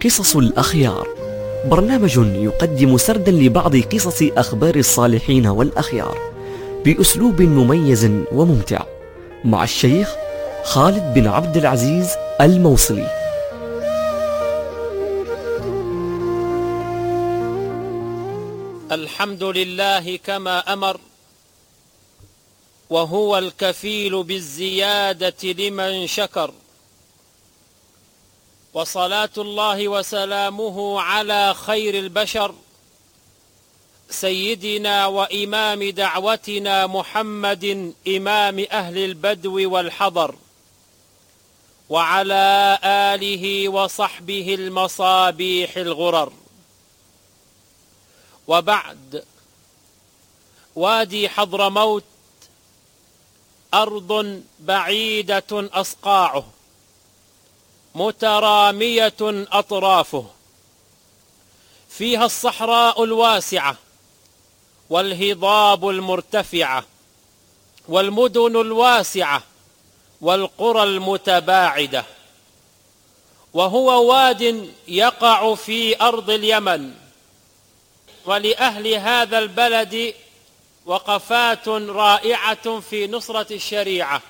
قصص الأخيار، برنامج يقدم سردا لبعض قصص أخبار الصالحين والأخيار بأسلوب مميز وممتع، مع الشيخ خالد بن عبد العزيز الموصلي. الحمد لله كما أمر، وهو الكفيل بالزيادة لمن شكر، وصلاة الله وسلامه على خير البشر سيدنا وإمام دعوتنا محمد إمام أهل البدو والحضر، وعلى آله وصحبه المصابيح الغرر. وبعد، وادي حضرموت أرض بعيدة أصقاعه، مترامية أطرافه، فيها الصحراء الواسعة والهضاب المرتفعة والمدن الواسعة والقرى المتباعدة، وهو واد يقع في أرض اليمن. ولأهل هذا البلد وقفات رائعة في نصرة الشريعة،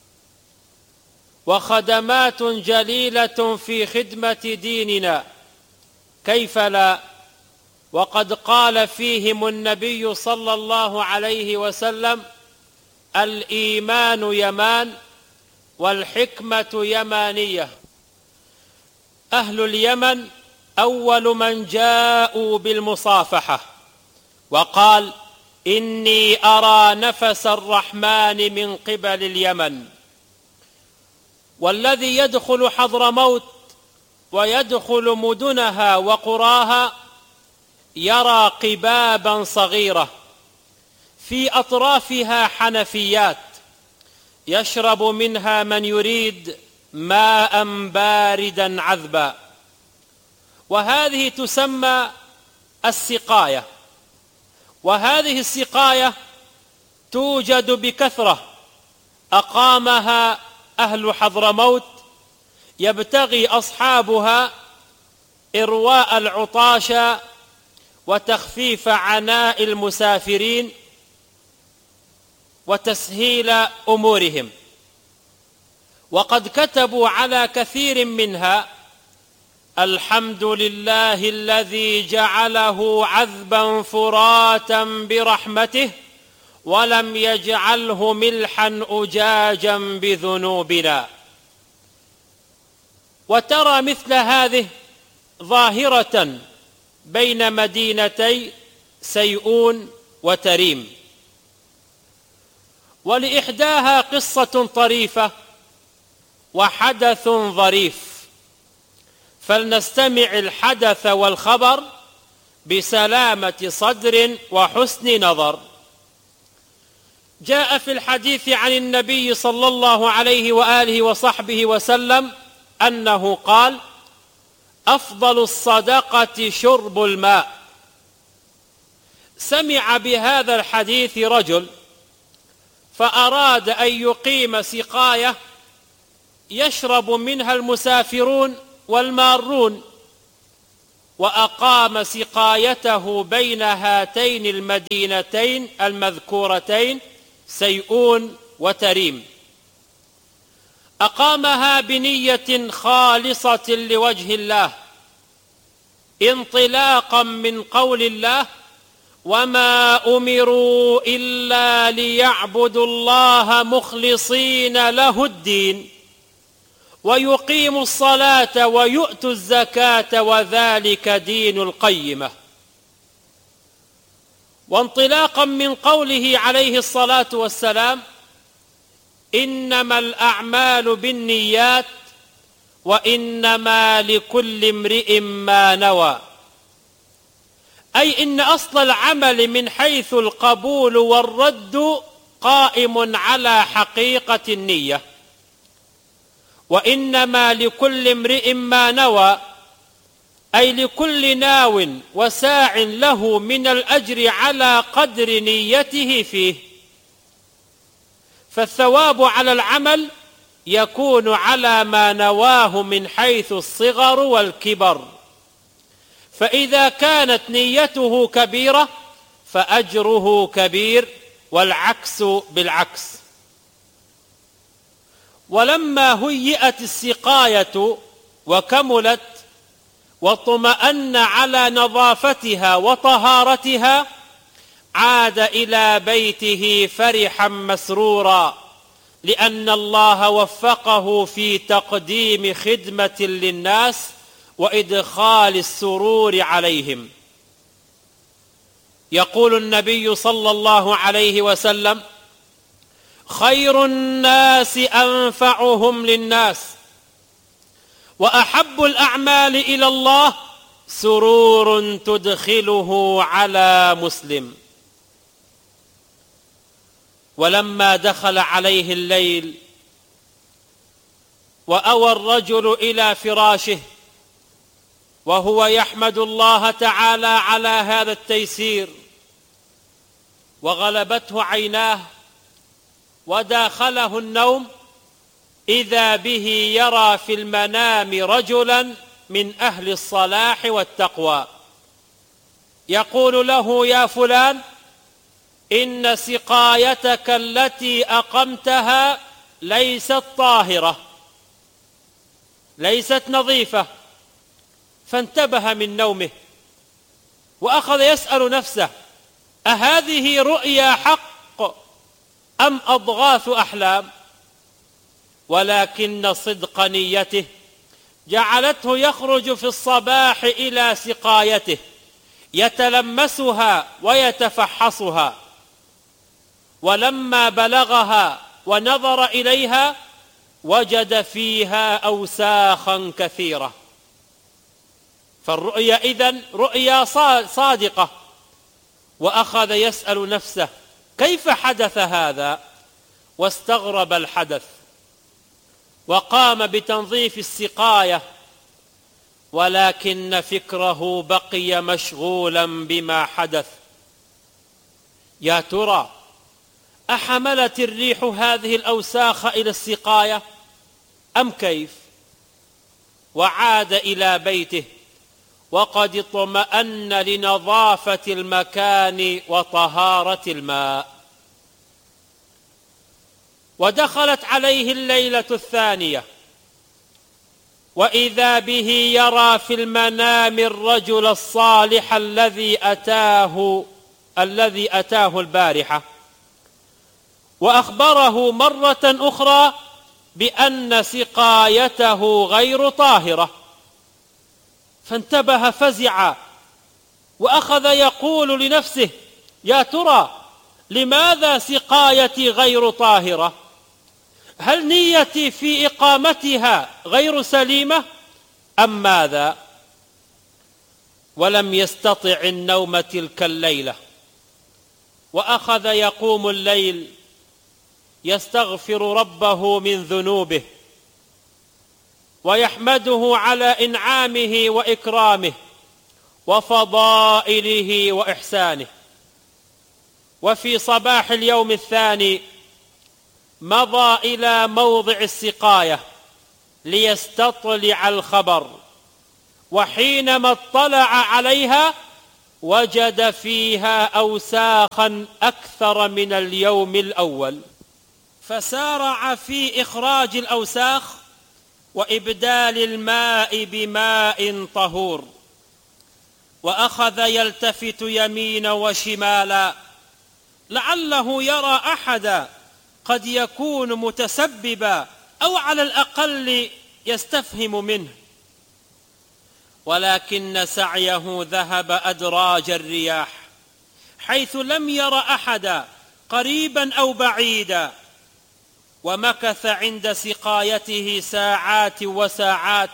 وخدمات جليلة في خدمة ديننا، كيف لا؟ وقد قال فيهم النبي صلى الله عليه وسلم: الإيمان يمان والحكمة يمانية. أهل اليمن أول من جاءوا بالمصافحة، وقال: إني أرى نفس الرحمن من قبل اليمن. والذي يدخل حضرموت ويدخل مدنها وقراها يرى قبابا صغيرة في أطرافها حنفيات يشرب منها من يريد ماء باردا عذبا، وهذه تسمى السقاية. وهذه السقاية توجد بكثرة، أقامها أهل حضرموت يبتغي أصحابها إرواء العطاش وتخفيف عناء المسافرين وتسهيل أمورهم. وقد كتبوا على كثير منها: الحمد لله الذي جعله عذبا فراتا برحمته ولم يجعله ملحا أجاجا بذنوبنا. وترى مثل هذه ظاهرة بين مدينتي سيئون وتريم. ولإحداها قصة طريفة وحدث ظريف، فلنستمع الحدث والخبر بسلامة صدر وحسن نظر. جاء في الحديث عن النبي صلى الله عليه وآله وصحبه وسلم أنه قال: أفضل الصدقة شرب الماء. سمع بهذا الحديث رجل فأراد أن يقيم سقاية يشرب منها المسافرون والمارون، وأقام سقايته بين هاتين المدينتين المذكورتين سيئون وتريم. أقامها بنية خالصة لوجه الله، انطلاقا من قول الله: وما أمروا إلا ليعبدوا الله مخلصين له الدين ويقيموا الصلاة ويؤتوا الزكاة وذلك دين القيمة. وانطلاقا من قوله عليه الصلاة والسلام: إنما الأعمال بالنيات وإنما لكل امرئ ما نوى، أي إن أصل العمل من حيث القبول والرد قائم على حقيقة النية. وإنما لكل امرئ ما نوى، أي لكل ناو وساع له من الأجر على قدر نيته فيه. فالثواب على العمل يكون على ما نواه من حيث الصغر والكبر فإذا كانت نيته كبيرة فأجره كبير، والعكس بالعكس. ولما هيئت السقاية وكملت واطمأن على نظافتها وطهارتها، عاد إلى بيته فرحا مسرورا، لأن الله وفقه في تقديم خدمة للناس وإدخال السرور عليهم. يقول النبي صلى الله عليه وسلم: خير الناس أنفعهم للناس، وأحب الأعمال إلى الله سرور تدخله على مسلم. ولما دخل عليه الليل وأوى الرجل إلى فراشه وهو يحمد الله تعالى على هذا التيسير، وغلبته عيناه وداخله النوم، إذا به يرى في المنام رجلا من أهل الصلاح والتقوى يقول له: يا فلان، إن سقايتك التي أقمتها ليست طاهرة، ليست نظيفة. فانتبه من نومه وأخذ يسأل نفسه: أهذه رؤيا حق أم أضغاث أحلام؟ ولكن صدق نيته جعلته يخرج في الصباح إلى سقايته يتلمسها ويتفحصها، ولما بلغها ونظر إليها وجد فيها أوساخا كثيرة. فالرؤيا إذن رؤيا صادقة. وأخذ يسأل نفسه: كيف حدث هذا؟ واستغرب الحدث وقام بتنظيف السقاية، ولكن فكره بقي مشغولا بما حدث. يا ترى أحملت الريح هذه الأوساخ إلى السقاية أم كيف؟ وعاد إلى بيته وقد اطمأن لنظافة المكان وطهارة الماء. ودخلت عليه الليلة الثانية وإذا به يرى في المنام الرجل الصالح الذي أتاه البارحة، وأخبره مرة أخرى بأن سقايته غير طاهرة، فانتبه فزعا وأخذ يقول لنفسه: يا ترى لماذا سقايتي غير طاهرة؟ هل نيتي في إقامتها غير سليمة أم ماذا؟ ولم يستطع النوم تلك الليلة، وأخذ يقوم الليل يستغفر ربه من ذنوبه ويحمده على إنعامه وإكرامه وفضائله وإحسانه. وفي صباح اليوم الثاني مضى إلى موضع السقاية ليستطلع الخبر، وحينما اطلع عليها وجد فيها أوساخا أكثر من اليوم الأول، فسارع في إخراج الأوساخ وإبدال الماء بماء طهور، وأخذ يلتفت يمينا وشمالا لعله يرى أحدا قد يكون متسببا أو على الأقل يستفهم منه، ولكن سعيه ذهب أدراج الرياح، حيث لم ير أحدا قريبا أو بعيدا. ومكث عند سقايته ساعات وساعات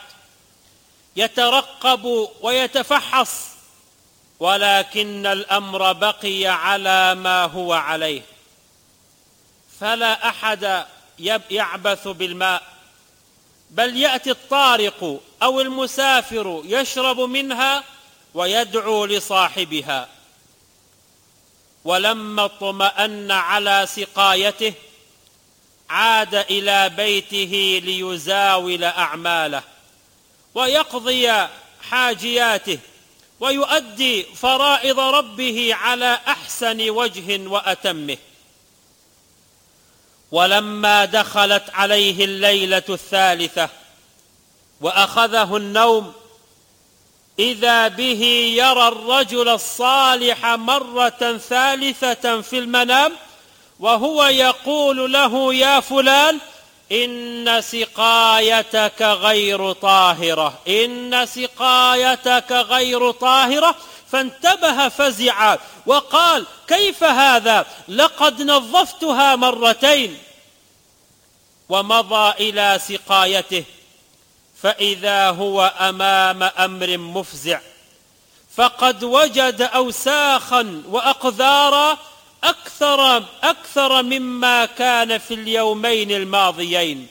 يترقب ويتفحص، ولكن الأمر بقي على ما هو عليه، فلا أحد يعبث بالماء، بل يأتي الطارق أو المسافر يشرب منها ويدعو لصاحبها. ولما اطمأن على سقايته عاد إلى بيته ليزاول أعماله ويقضي حاجياته ويؤدي فرائض ربه على أحسن وجه وأتمه. ولما دخلت عليه الليلة الثالثة وأخذه النوم إذا به يرى الرجل الصالح مرة ثالثة في المنام وهو يقول له: يا فلان، إن سقايتك غير طاهرة، إن سقايتك غير طاهرة. فانتبه فزعا وقال: كيف هذا؟ لقد نظفتها مرتين. ومضى إلى سقايته فإذا هو أمام أمر مفزع، فقد وجد أوساخا وأقذارا أكثر مما كان في اليومين الماضيين،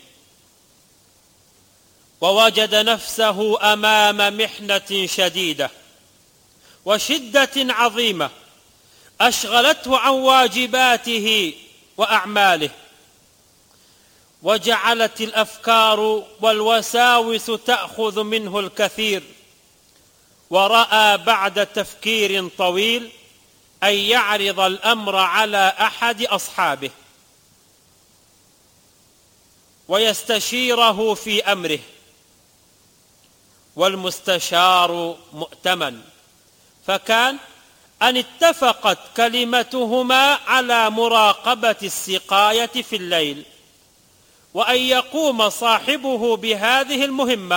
ووجد نفسه أمام محنة شديدة وشدة عظيمة أشغلته عن واجباته وأعماله، وجعلت الأفكار والوساوس تأخذ منه الكثير. ورأى بعد تفكير طويل أن يعرض الأمر على أحد أصحابه ويستشيره في أمره، والمستشار مؤتمن، فكان أن اتفقت كلمتهما على مراقبة السقاية في الليل، وأن يقوم صاحبه بهذه المهمة.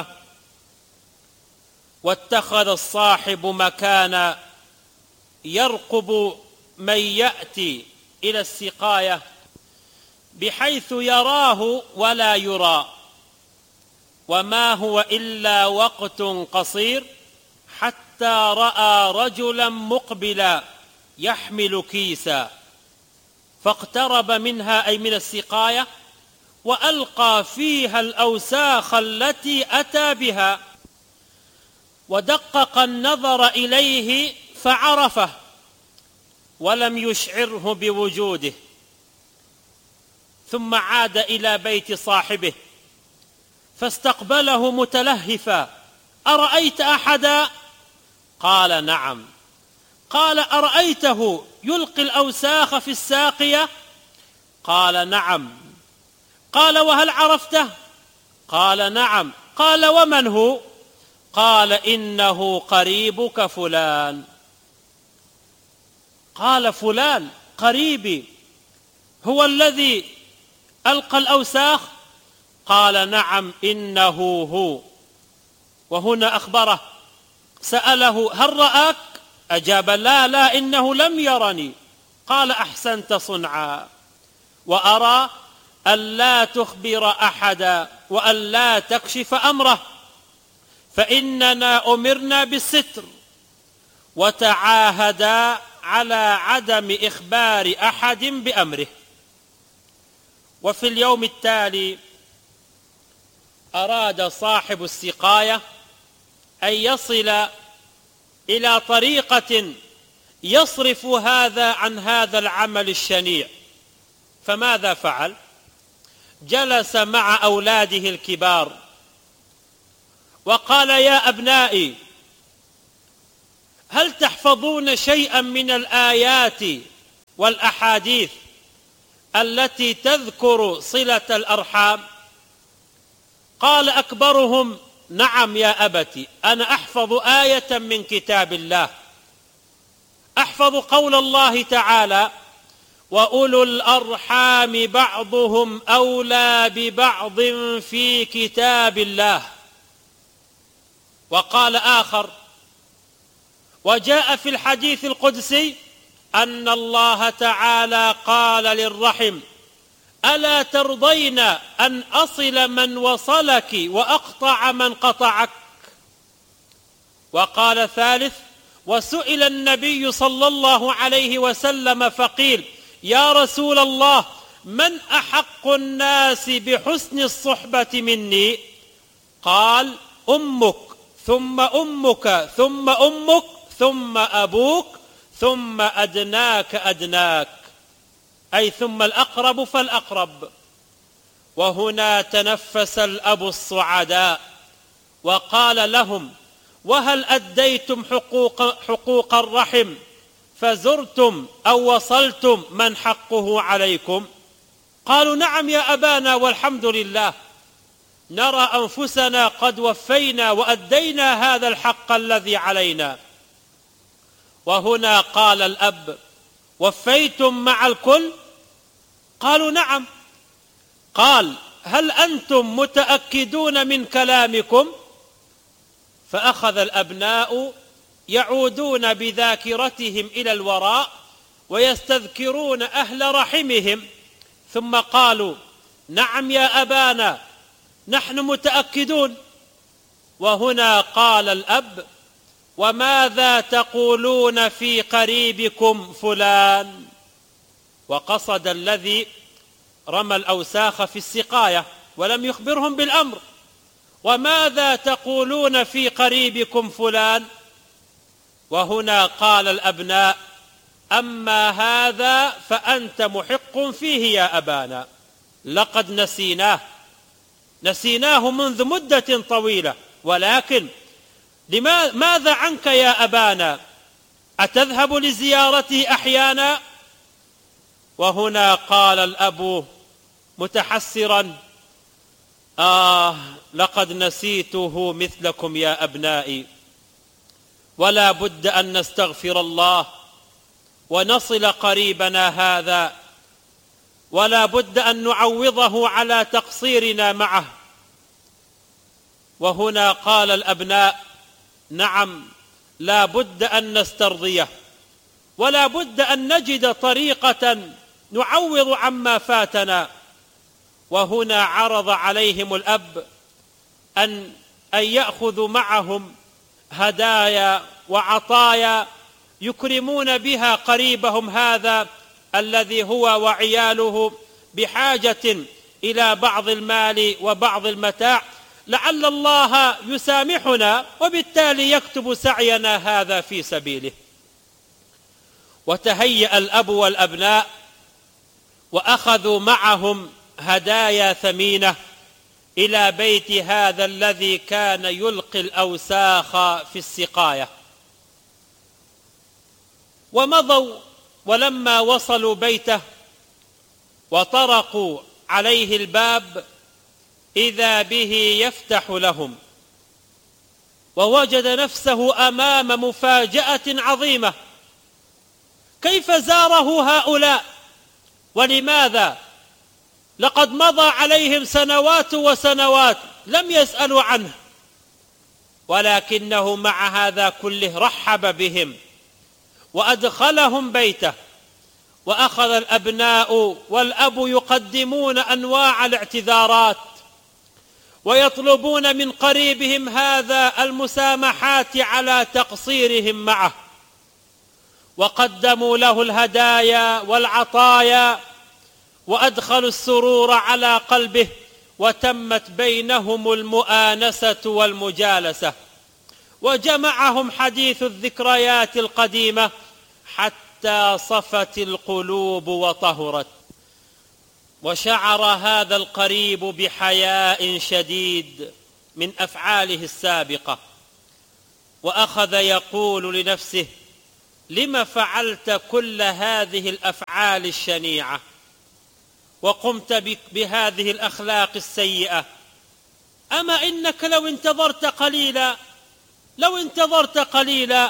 واتخذ الصاحب مكانا يرقب من يأتي إلى السقاية بحيث يراه ولا يرى، وما هو إلا وقت قصير حتى رأى رجلا مقبلا يحمل كيسا، فاقترب منها أي من السقاية وألقى فيها الأوساخ التي أتى بها، ودقق النظر إليه فعرفه ولم يشعره بوجوده، ثم عاد إلى بيت صاحبه فاستقبله متلهفا: أرأيت أحدا؟ قال: نعم. قال: أرأيته يلقي الأوساخ في الساقية؟ قال: نعم. قال: وهل عرفته؟ قال: نعم. قال: ومن هو؟ قال: إنه قريبك فلان. قال: فلان قريبي هو الذي ألقى الأوساخ؟ قال: نعم، إنه هو. وهنا أخبره، سأله: هل رآك؟ أجاب: لا، إنه لم يرني. قال: أحسنت صنعا، وأرى ألا تخبر أحدا وألا تكشف أمره، فإننا أمرنا بالستر، وتعاهدا على عدم إخبار أحد بأمره. وفي اليوم التالي أراد صاحب السقاية أن يصل إلى طريقة يصرف هذا عن هذا العمل الشنيع، فماذا فعل؟ جلس مع أولاده الكبار وقال: يا أبنائي، هل تحفظون شيئا من الآيات والأحاديث التي تذكر صلة الأرحام؟ قال أكبرهم: نعم يا أبت، أنا أحفظ آية من كتاب الله، أحفظ قول الله تعالى: وأولو الأرحام بعضهم أولى ببعض في كتاب الله. وقال آخر: وجاء في الحديث القدسي أن الله تعالى قال للرحم: ألا ترضين أن أصل من وصلك وأقطع من قطعك؟ وقال ثالث: وسئل النبي صلى الله عليه وسلم فقيل: يا رسول الله، من أحق الناس بحسن الصحبة مني؟ قال: أمك، ثم أمك، ثم أمك، ثم أبوك، ثم أدناك أدناك، أي ثم الأقرب فالأقرب. وهنا تنفس الأب الصعداء وقال لهم: وهل أديتم حقوق الرحم فزرتم أو وصلتم من حقه عليكم؟ قالوا نعم يا أبانا والحمد لله، نرى أنفسنا قد وفينا وأدينا هذا الحق الذي علينا. وهنا قال الأب: وفيتم مع الكل؟ قالوا نعم. قال: هل أنتم متأكدون من كلامكم؟ فأخذ الأبناء يعودون بذاكرتهم إلى الوراء ويستذكرون أهل رحمهم، ثم قالوا: نعم يا أبانا، نحن متأكدون. وهنا قال الأب: وماذا تقولون في قريبكم فلان؟ وقصد الذي رمى الأوساخ في السقاية ولم يخبرهم بالأمر. وماذا تقولون في قريبكم فلان؟ وهنا قال الأبناء: أما هذا فأنت محق فيه يا أبانا، لقد نسيناه منذ مدة طويلة، ولكن ماذا عنك يا أبانا؟ أتذهب لزيارته أحيانا؟ وهنا قال الأب متحسرا: لقد نسيته مثلكم يا أبنائي، ولا بد أن نستغفر الله ونصل قريبنا هذا، ولا بد أن نعوضه على تقصيرنا معه. وهنا قال الأبناء: نعم، لا بد أن نسترضيه، ولا بد أن نجد طريقة نعوض عما فاتنا. وهنا عرض عليهم الأب أن يأخذوا معهم هدايا وعطايا يكرمون بها قريبهم هذا الذي هو وعياله بحاجة إلى بعض المال وبعض المتاع، لعل الله يسامحنا وبالتالي يكتب سعينا هذا في سبيله. وتهيأ الأب والأبناء وأخذوا معهم هدايا ثمينة إلى بيت هذا الذي كان يلقي الأوساخ في السقاية. ومضوا، ولما وصلوا بيته وطرقوا عليه الباب إذا به يفتح لهم، ووجد نفسه أمام مفاجأة عظيمة. كيف زاره هؤلاء؟ ولماذا؟ لقد مضى عليهم سنوات وسنوات لم يسألوا عنه، ولكنه مع هذا كله رحب بهم وأدخلهم بيته. وأخذ الأبناء والأب يقدمون أنواع الاعتذارات ويطلبون من قريبهم هذا المسامحات على تقصيرهم معه، وقدموا له الهدايا والعطايا وأدخلوا السرور على قلبه، وتمت بينهم المؤانسة والمجالسة، وجمعهم حديث الذكريات القديمة حتى صفت القلوب وطهرت. وشعر هذا القريب بحياء شديد من أفعاله السابقة، وأخذ يقول لنفسه: لم فعلت كل هذه الأفعال الشنيعة وقمت بهذه الأخلاق السيئة؟ أما إنك لو انتظرت قليلا.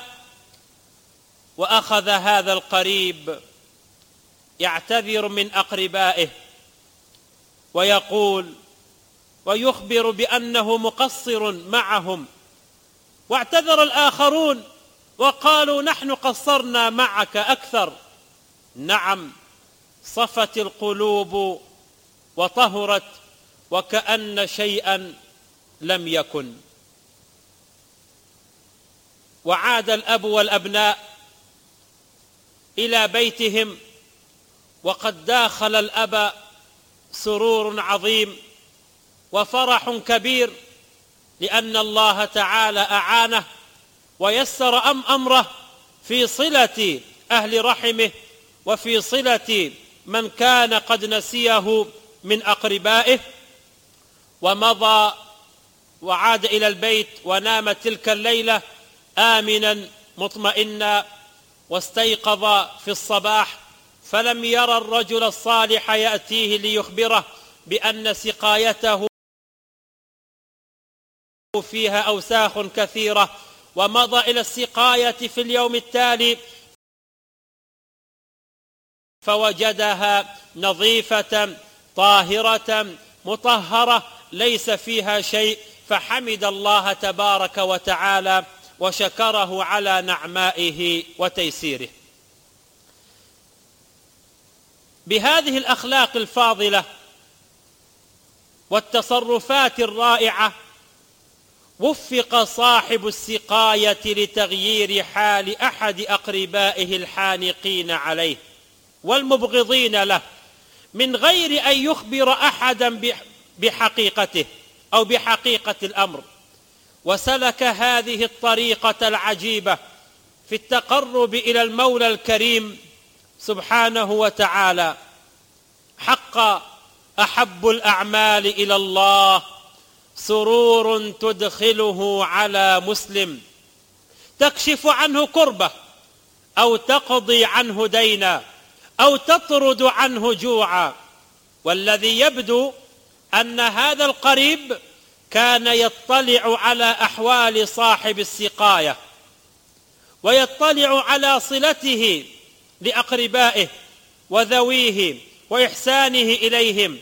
وأخذ هذا القريب يعتذر من أقربائه ويقول ويخبر بأنه مقصر معهم، واعتذر الآخرون وقالوا: نحن قصرنا معك أكثر. نعم، صفت القلوب وطهرت وكأن شيئا لم يكن. وعاد الأب والأبناء إلى بيتهم، وقد داخل الأب سرور عظيم وفرح كبير، لأن الله تعالى أعانه ويسر أمره في صلة أهل رحمه وفي صلة من كان قد نسيه من أقربائه. ومضى وعاد إلى البيت ونام تلك الليلة آمنا مطمئنا، واستيقظ في الصباح فلم يرى الرجل الصالح يأتيه ليخبره بأن سقايته فيها أوساخ كثيرة، ومضى إلى السقاية في اليوم التالي فوجدها نظيفة طاهرة مطهرة ليس فيها شيء، فحمد الله تبارك وتعالى وشكره على نعمائه وتيسيره. بهذه الأخلاق الفاضلة والتصرفات الرائعة وفق صاحب السقاية لتغيير حال أحد أقربائه الحانقين عليه والمبغضين له، من غير أن يخبر أحدا بحقيقته أو بحقيقة الأمر، وسلك هذه الطريقة العجيبة في التقرب إلى المولى الكريم سبحانه وتعالى. حق أحب الأعمال إلى الله سرور تدخله على مسلم تكشف عنه كربة أو تقضي عنه دينا أو تطرد عنه جوعا. والذي يبدو أن هذا القريب كان يطلع على أحوال صاحب السقاية ويطلع على صلته لأقربائه وذويه وإحسانه إليهم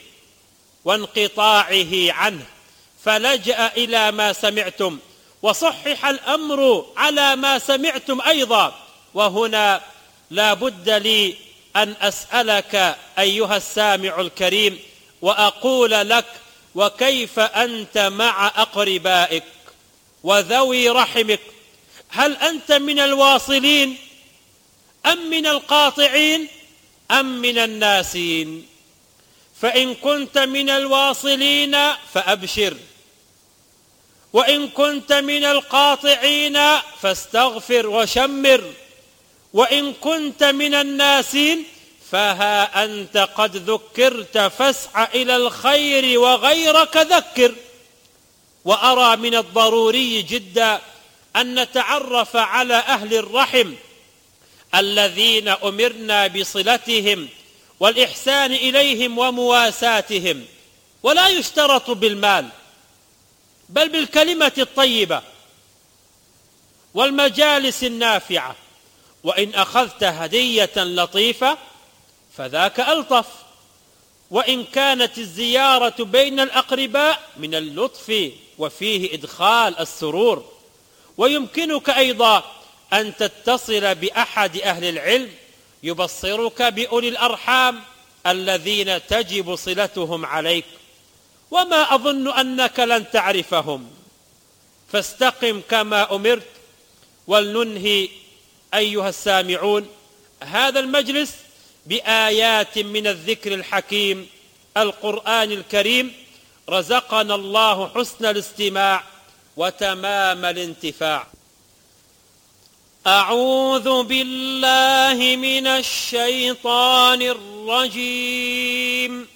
وانقطاعه عنه، فلجأ إلى ما سمعتم وصحح الأمر على ما سمعتم أيضا. وهنا لا بد لي أن أسألك أيها السامع الكريم وأقول لك: وكيف أنت مع أقربائك وذوي رحمك؟ هل أنت من الواصلين أم من القاطعين أم من الناسين؟ فإن كنت من الواصلين فأبشر، وإن كنت من القاطعين فاستغفر وشمر، وإن كنت من الناسين فها أنت قد ذكرت فاسع إلى الخير وغيرك ذكر. وأرى من الضروري جدا أن نتعرف على أهل الرحم الذين أمرنا بصلتهم والإحسان إليهم ومواساتهم، ولا يشترط بالمال بل بالكلمة الطيبة والمجالس النافعة. وإن أخذت هدية لطيفة فذاك ألطف، وإن كانت الزيارة بين الأقرباء من اللطف وفيه إدخال السرور. ويمكنك أيضا أن تتصل بأحد أهل العلم يبصرك بأولي الأرحام الذين تجب صلتهم عليك، وما أظن أنك لن تعرفهم، فاستقم كما أمرت. ولننهي أيها السامعون هذا المجلس بآيات من الذكر الحكيم القرآن الكريم، رزقنا الله حسن الاستماع وتمام الانتفاع. أعوذ بالله من الشيطان الرجيم.